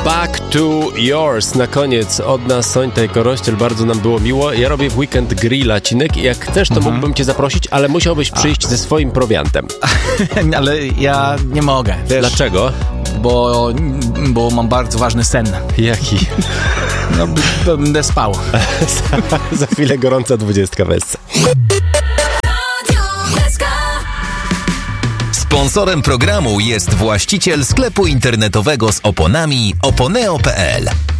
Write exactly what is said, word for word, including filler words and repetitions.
Back to Yours. Na koniec od nas Sońta i Korościel, bardzo nam było miło. Ja robię w weekend grilla, Cinek, i jak chcesz, to mhm. mógłbym cię zaprosić, ale musiałbyś przyjść A. ze swoim prowiantem. Ale ja nie mogę. Wiesz, dlaczego? Bo, bo mam bardzo ważny sen. Jaki? No, b- będę spał. Za chwilę gorąca dwudziestka Wessa. Sponsorem programu jest właściciel sklepu internetowego z oponami oponeo kropka pe el.